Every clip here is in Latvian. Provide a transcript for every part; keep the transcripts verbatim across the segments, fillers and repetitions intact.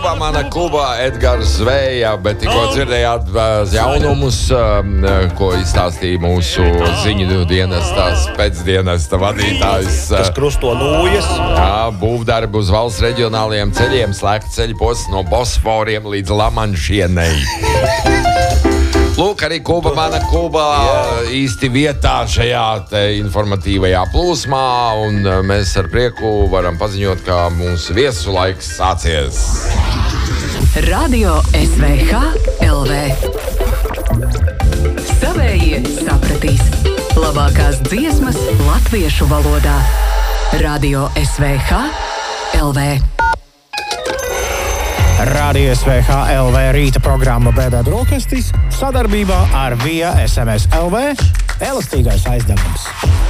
Kuba, mana Kuba, Edgars Zvēja, bet tikko dzirdējāt jaunumus, ko izstāstīja mūsu ziņu dienestās pēcdienesta vadītājs. Kas krusto nūjas. Jā, būvdarbi uz valsts reģionālajiem ceļiem, slēgt ceļu posms no Bosforiem līdz Lamanšienei. Lūk, arī Kuba, mana Kuba īsti vietā šajā te informatīvajā plūsmā, un mēs ar prieku varam paziņot, ka mūsu viesu laiks sācies. Radio S V H L V. Savējie sapratīs. Labākās dziesmas latviešu valodā. Radio S V H L V. Radio S V H L V rīta programma Bēdā brokastīs sadarbībā ar Via S M S L V elastīgais aizdevums.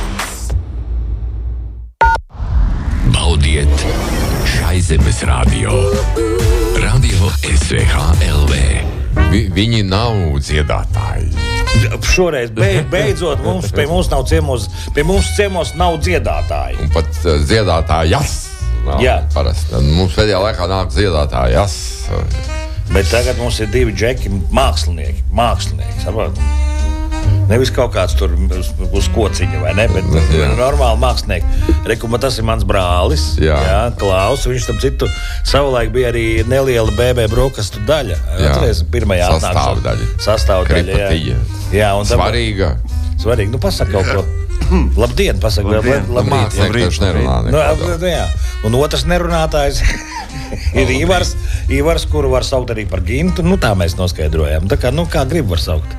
Baudiet Šaizemes radio. Radio S V H L V. Vi, viņi nav dziedātāji. Šoreiz beid, beidzot mums, pie mums nav ciemos, pie mums ciemos nav dziedātāji. Un pat uh, dziedātājas. Nav, Jā. Parasti. Mums pēdējā laikā nāk dziedātājas. Bet tagad mums ir divi džeki mākslinieki. Mākslinieki, saprot? Nevis kaut kāds tur uz, uz kociņa, vai ne? Bet Jā. normāli mākslinieki. Reku, tas ir mans brālis, Jā. Jā, Klaus. Viņš tam citu savulaik bija arī neliela B B brokastu daļa. Atceries, pirmajā Sastāvdaļa. Sastāvdaļa, jā. Jā, un Svarīga. Svarīgi. Nu, pasaka kaut ko. Labdien, pasaka. Labdien. Labrīt. Mākslinieki taču nerunā nekādā. Nu, jā. Un otrs nerunātājs ir Ivars, Ivars, kuru var saukt arī par Gintu. Nu, tā mēs noskaidrojām. Tā kā, nu, kā grib var saukt.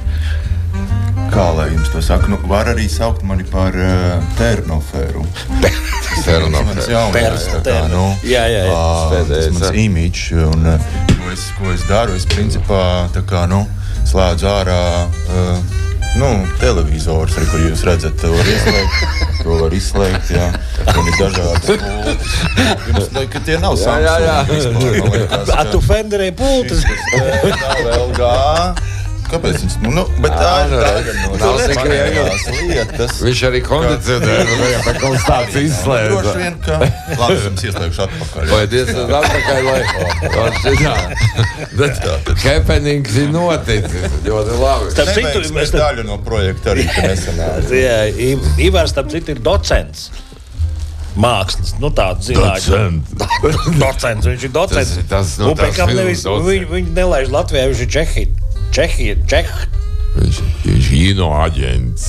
Kā lai jums to saka? Nu, var arī saukt mani par uh, Ternoferu. Ternoferu. Jaunais, tā kā, nu, Jā, jā, jā. uh, tas mans imidžs, un uh, ko, es, ko es daru, es principā tā kā, nu, slēdzu ārā uh, nu, televizors, arī, kur jūs redzat, to var izslēgt, to var izslēgt, jā. Un ir dažādas pultas. Jums, ka tie nav Samsung. Jā, jā, jā. Vispār, man liekas, A tu Fenderei pultas? Nav L G. Kāpēc viņš? Nu, bet tā ir tagad no Nav tik tās lietas. Viņš arī kondicionēja, vai tā kaut tāds izslēdza. Droši vien, ka... Labi, es jums ieslēgšu atpakaļ. Vai diezgan atpakaļ, lai... Jā. Bet happenings ir noticis. Ļoti labi. Starp citu, Neveiksmēs mēs- daļa no projekta arī, ka nesanāca. Jā, I- Ivars, starp citu, ir docents. Mākslas, nu tāds zinātņu. Docents, viņš ir docents. Tas- tas, nu, Un pēc tas kam filmas nevis, docents. viņu, viņu nelaiž Latvijā, viņš ir Čehi. Čehija, Čeh. Viņš ir Ino aģents.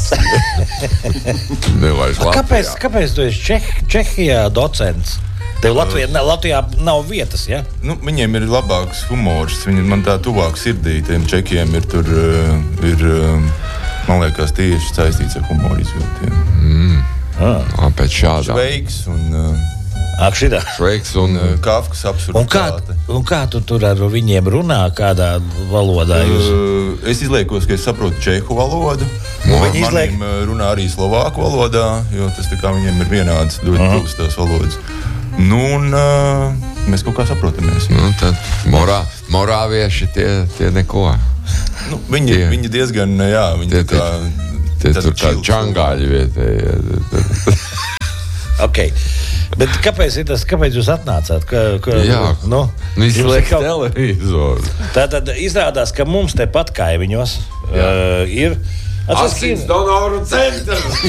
Nelaiž Latvijā. Kāpēc, kāpēc tu esi Čeh, Čehijā docents? Tev Latvijā, ne, Latvijā nav vietas, ja? Nu, viņiem ir labāks humors. Viņi man tā tuvāk sirdī. Tiem čekiem ir tur, uh, ir, uh, man liekas, tieši saistīts ar humoru izjūtiem. Mm. Ah. Pēc šādā. Šveiks un, uh, Ak, šitā. Šveiks un... un uh, Kafkas Un kā, absurditāte. un kā tu tur ar viņiem runā, kādā valodā jūs? Uh, es izliekos, ka es saprotu čehu valodu. Un viņi izliek- Maniem, uh, runā arī slovāku valodā, jo tas tā kā viņiem ir vienāds ļoti Aha. tuvs tās valodas. Nu, un uh, mēs kaut kā saprotamies. Nu, tad morā, morāvieši tie, tie neko. Nu, viņi, Tie- viņi diezgan, jā, viņi Tie- tā kā... Tie tādi tur tādi chill čangāļi vietēji. Ok. Bet kāpēc ir tas, kāpēc jūs atnācāt? Ka, ka, Jā, nu, nu jums ir izliek kaut- televizoru. Tā tad izrādās, ka mums te pat kaimiņos uh, ir Asins donoru centrs.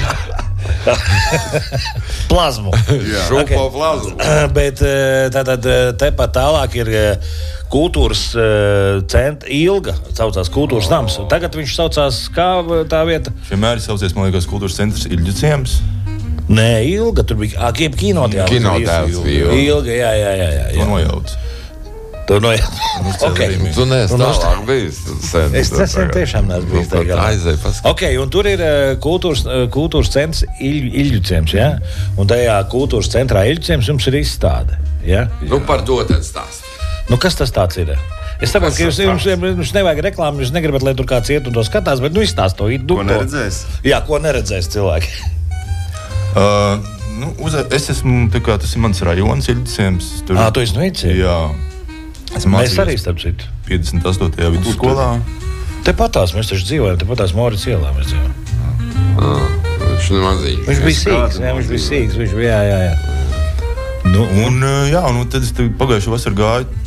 plazmu. Šūpo plazmu. Bet uh, tātad uh, tepat tālāk ir uh, kultūras uh, centra Ilga, saucās kultūras nams. Un tagad viņš saucās kā uh, tā vieta? Vienmēr ir saucies, man liekas, kultūras centrs Ilģu ciems. Nē, Ilga, tur bija ā, kinoteātris. Kinoteātris bija Ilga. Ilga, jā, jā, jā. jā, To jā. nojauc. To no... tas okay. arī Tu neesi Un tālāk bijis. Sen, Es nesen tiešām neesmu bijis tajā galā. Aizēj, paskatās. Ok, un tur ir uh, kultūras, uh, kultūras centrs Il, Ilģuciems, ja? Un tajā kultūras centrā Ilģuciems jums ir izstāde, ja? Nu, par to tad stāst. Nu, kas tas tāds ir? Es saprotu, Kas ka jūs, tas jums, jums nevajag reklāmu, jūs negribat, lai tur kāds iet un to skatās, bet nu izstāst to. Du, Ko neredzēs? Jā, ko neredzēs cilvēki. Uh, nu, uz, es esmu, tā kā tas ir mans rajons Ilģuciems. Tur, Ā, tu esi no Ilģuciem? Jā. Es Mēs arī, starp citu. piecdesmit astotajā vidusskolā. Tepatās, mēs taču dzīvojam, tepatās Morits ielā mēs dzīvojam. Viņš ir maziņš. Viņš bija sīgs, jā, viņš bija sīgs, viņš bija, jā, jā, jā. Nu, un, uh, jā, nu, tad es te pagājušo vasaru gāju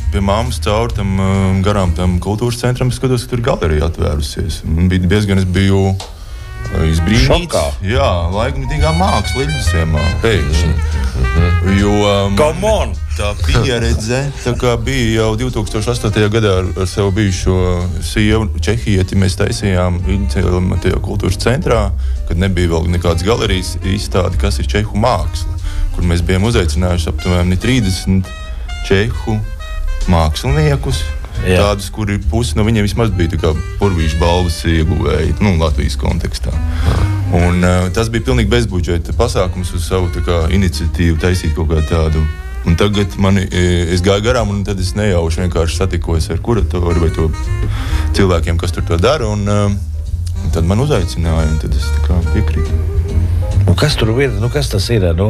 pie mammas caur tam um, garām tam kultūras centram, es skatos, ka tur galerija atvērusies. Man bija diezgan, es biju uh, izbrīnīts. Jā, laikmatīgā māksla Lidusēmā, pēkšņi. Mm-hmm. Jo um, Come on! Tā pieredze, tā kā bija jau divtūkstoš astotajā gadā ar, ar savu bijušo sievu Čehieti, mēs taisījām Iņcēlam tajā kultūras centrā, kad nebija vēl nekādas galerijas izstādi, kas ir čehu māksla, kur mēs bijām uzaicinājuši aptuveni trīsdesmit čehu māksliniekus, jā. Tādus, kuri pusi no viņiem vismaz bija tā kā Purvīša balvas ieguvēji, nu, Latvijas kontekstā. Un uh, tas bija pilnīgi bezbudžeta pasākums uz savu tā kā iniciatīvu taisīt kaut kādu tādu. Un tagad mani, es gāju garām, un tad es nejauši vienkārši satikos ar kuratoru vai to cilvēkiem, kas tur to dara, un, un tad man uzaicināja, un tad es tā kā piekrītu. Nu, kas tur ir? Nu, kas tas ir? Nu?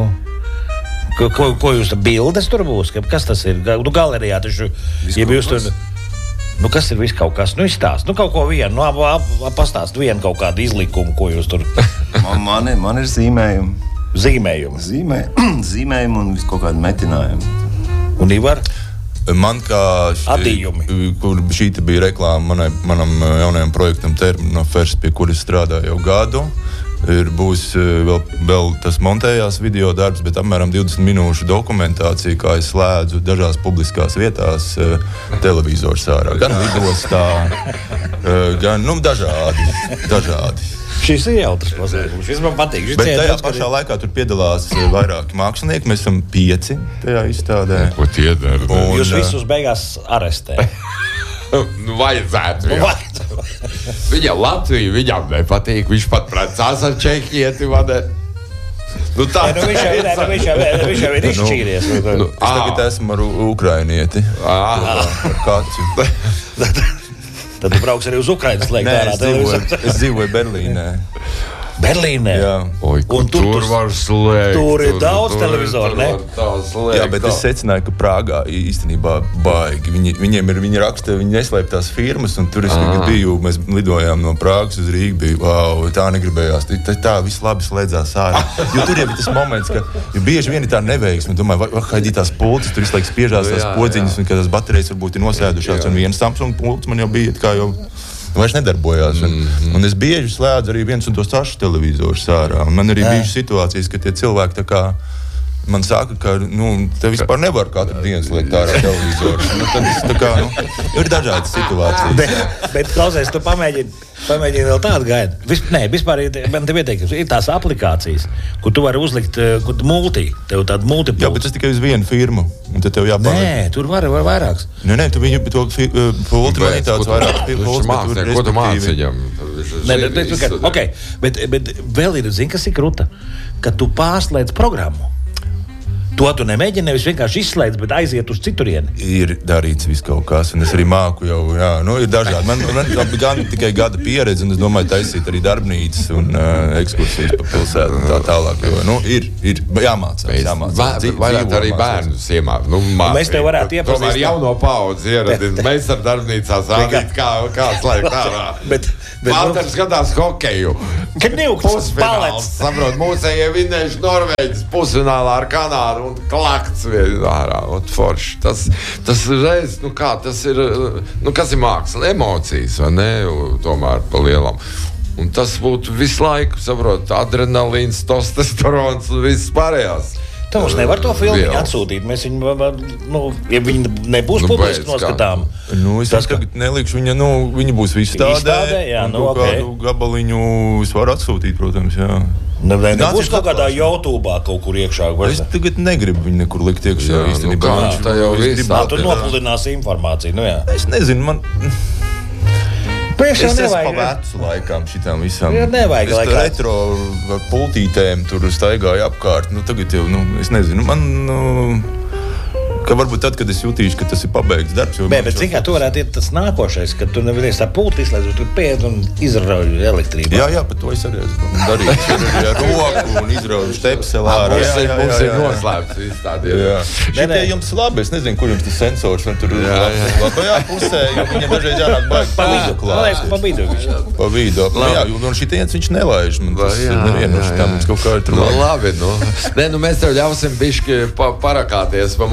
Ko, ko, ko jūs bildes tur būs? Kas tas ir? Nu, galerijā taču, ja jūs tur... Nu, kas ir viss kaut kas? Nu, izstāst. Nu, kaut ko vienu. Nu, ap, ap, pastāst vienu kaut kādu izlikumu, ko jūs tur... man, man, ir, man ir zīmējumi. Zīmējumi? Zīmē, zīmējumi un visu kaut kādu metinājumu. Un Ivar? Man kā... Adījumi. Kur šī bija reklāma manai, manam jaunajam projektam Terminofers, pie kuras strādāju jau gadu. Ir, būs vēl, vēl tas montējās video darbs, bet apmēram divdesmit minūšu dokumentācija, kā es slēdzu dažās publiskās vietās televizors ārā. Gan lidostā, gan, nu, dažādi, dažādi. Šis ir jautrs pasākums. Šis man patīk. Šis bet tajā ciet, pašā laikā tur piedalās vairāki mākslinieki. Mēs esam pieci tajā izstādē. Ko tie dara? Un, jūs visus beigās arestē. Nu, vajadzētu. Nu, vajadzētu. Viņam Latvija, viņam nepatīk. Viņš pat precās ar Čehieti, vai ne? Nu, tā, ja, nu, viņš jau ir, nu, viņš jau, viņš jau ir izšķīries. Nu, nu, es tagad esmu ar ukrainieti. Ar Kacu. Tad tu brauks arī uz Ukrainas slēgt ārā. Es dzīvoju, es dzīvoju Berlīnē. Berlīnē? Jā. Oi, un tur, tur var slēgt. Tur ir daudz tur, televizoru, ne? Slēgt, jā, bet es secināju, ka Prāgā īstenībā baigi. Viņi, viņiem ir, viņi raksta, viņi neslēp tās firmas, un tur es tagad biju, mēs lidojām no Prāgas uz Rīgu, bija, wow, tā negribējās. Tā, tā viss labi slēdzās ārā. Jo tur jau bija tas moments, ka jo bieži vien ir tā neveiksme, domāju, vai haidī tās pulces, tur visu laiku spiežās tās podziņas, un ka tās baterijas varbūt ir nosēdušās, un viens Samsung pults man jau bija, kā jau vairs nedarbojās. Un, mm-hmm. un es bieži slēdzu arī viens un tos tašu televizorus ārā. Un man arī bija situācijas, ka tie cilvēki tā kā man saka, ka nu, te vispār nevar katru dienu slēgt ārā televizorus. Nu, tad es tā kā, nu, ir dažādas situācijas. Bet, bet klausies, tu pamēģini, pamēģini vēl tādu gaidu. Vis, nē, vispār man te ieteikums, ir tās aplikācijas, kur tu vari uzlikt kur multi, tev tādu multipults. Jā, bet tas tikai uz vienu firmu. Un tad tev jāpārliek. Nē, tur var, var vairāks. Nē, nē, tu viņu to pulti var tāds vairāks pults, bet tur ko tu māci viņam? Nē, bet, okay, bet, bet vēl ir, zini, kas ir kruta, ka tu pārslēdz programmu. To tu nemēģini nevis vienkārši izslēdz, bet aiziet uz citurieni. Ir darīts viss kaut kas, un es arī māku jau, jā, nu, ir dažādi. Man, man gan tikai gada pieredze, un es domāju, taisīt arī darbnīcas un uh, ekskursijas pa pilsētu un tā tālāk. Jo, nu, ir, ir jāmācās, jāmācās. Vairāk arī bērnus iemāk. Nu, mēs tev varētu iepazīstināt. Tomēr jauno paudzi ieradīt. Mēs ar darbnīcās rādīt, kā, kā slēgt ārā. Bet, Valters skatās hokeju. Pusfināls, saprot, mūsējie vinnējuši Norvēģis pusfinālā ar Kanādu un klakts vien ārā. Forši. Tas, tas reiz, nu kā, tas ir, nu kas ir māksla? Emocijas, vai ne? Tomēr pa lielam. Un tas būtu visu laiku, saprot, adrenalīns, testosterons un viss pārējās. Tā mums nevar to filmu atsūtīt. Mēs viņu, nu, ja viņi nebūs nu, publiski noskatām. Nu, es tas, tagad nelikšu, viņa, nu, viņa būs izstādē. Izstādē, jā, nu, ok. Kādu gabaliņu es varu atsūtīt, protams, jā. Ne, ne, nebūs kaut kādā YouTube'ā kaut kur iekšā. Es tagad negribu viņu nekur likt iekšā. Jā, īstenībā. Nu, kā, tā jau viss. Tā, tu nopludināsi informāciju, nu jā. Es nezinu, man... Pēc es esmu pa vecu laikām šitām visām. Jā, nevajag es laikā. Retro pultītēm tur staigāju apkārt. Nu, tagad jau, nu, es nezinu, man... Nu, ka varbūt tad, kad es jutīšu, ka tas ir pabeigts darbs. Bē, bet cik kā tu varētu iet tas nākošais, kad tu nevies tā pulti izslēdz, tu pēd un izrauj elektrību. Jā, jā, pat to es arī esmu darījis. Ar roku un izrauju štepselā. Mums ir noslēpts viss tādi. Šitie jums labi, es nezinu, kur jums tas sensors, vai tur labajā pusē, jo viņam dažreiz jānāk baigi. Pa vidu, klāt. Pa vidu. Pa vidu. Jā, un šitiens viņš nelaiž. Man tas nevienu šitām mums kaut kā ir tur labi. Nē, nu mēs tev ļausim bišķi parakāties pa mūsu telefonu.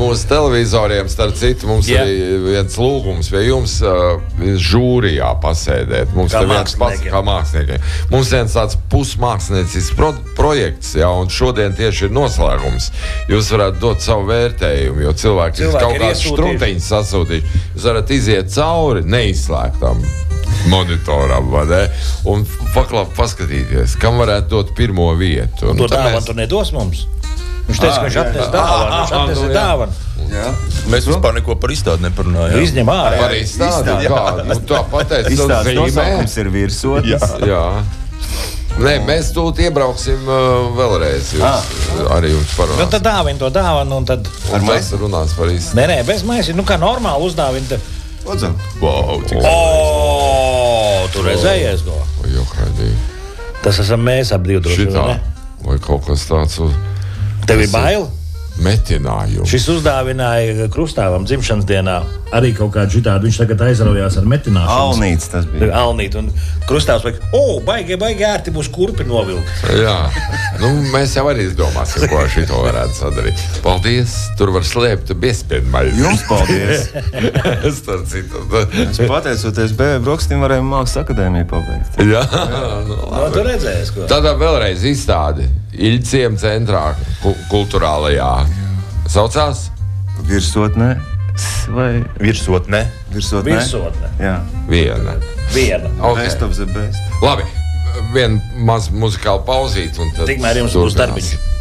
televizoriem, starp citu, mums Jā. arī viens lūgums pie jums uh, žūrijā pasēdēt. Mums Kā te viens pats, māksliniekiem. kā māksliniekiem. Mums viens tāds pusmāksliniecisks pro projekts, jā, un šodien tieši ir noslēgums. Jūs varētu dot savu vērtējumu, jo cilvēki, cilvēki ir kaut kāds štrumpeņus sasūtījuši. Jūs varat iziet cauri neizslēgtam monitoram, vai ne? Un paklāt, paskatīties, kam varētu dot pirmo vietu. To dāvanu mēs... tu nedos mums? Viņš teica, ka viņš atnes dāvanu. Viņš atnes dāvanu. Mēs vispār neko par izstādi neparunājām. Tu izņem ārā. Par izstādi, kā? Nu, tā pateic, tas Izstādes zīmē. nosaukums ir virsotnes. Jā. Nē, mēs tūlīt iebrauksim uh, vēlreiz. Jūs, ah. Arī jums Nu, parunās. tad dāvini to dāvanu un tad... Un tas runās par izstādi. Nē, nē, bez maisi. Nu, kā normāli uzdāvini. Tad... Lūdzam. Wow, cik O, tu redzējies, go. Jo, haidī. Tas esam mēs ap divu droši, Šitā. vai ne? Vai kaut kas tāds uz... Tev ir bail? Metinājumu. Šis uzdāvināja Krustāvam dzimšanas dienā arī kaut kādu šitādu. Viņš tagad aizraujās ar metināšanu. Alnīts tas bija. Alnīt. Un Krustāvs vajag, o, baigi, baigi ērti būs kurpi novilkt. Jā. Nu, mēs jau arī izdomāsim, ko ar šito varētu sadarīt. Paldies. Tur var slēpt biespēdmaļu. Jums paldies. Es tad citu. Es pateicoties B. Brokstim varējām Mākslas akadēmiju pabeigt. Jā. Nu, No, tu redzējies, ko? Tādā vēlreiz izstādi Iļciem centrā ku kulturālajā. Saucās? Virsotnē. Vai virsotne. virsotnē? Virsotne. Jā. Viena. Viena. Okay. Best of the best. Labi. Viena maz muzikāla pauzīt un tad Tikmēr jums būs turpināsim. darbiņš.